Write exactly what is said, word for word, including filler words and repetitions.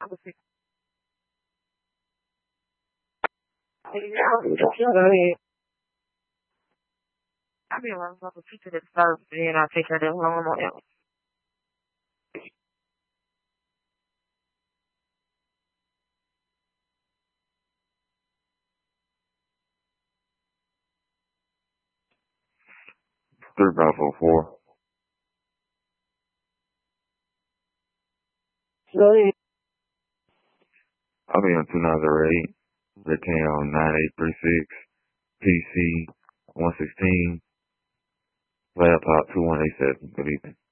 was sick. Yeah, I be around fucking people that serve, and then I take care of them home else. Three five four four. Really? I'll be on two nine zero eight. Retain on nine eight three six. P C one sixteen. Laptop two one eight seven. Good evening.